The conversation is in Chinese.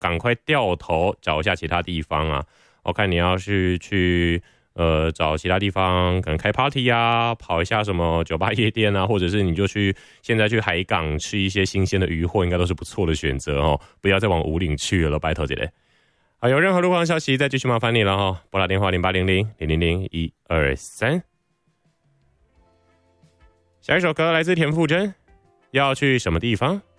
赶快掉头找一下其他地方啊。我看你要是去找其他地方，可能开 party 啊，跑一下什么酒吧夜店啊，或者是你就现在去海港吃一些新鲜的渔货，应该都是不错的选择哦。不要再往武岭去了，拜托姐姐。好，有任何路况消息再继续麻烦你了哈，拨打电话0800-000-123。下一首歌来自田馥甄，要去什么地方？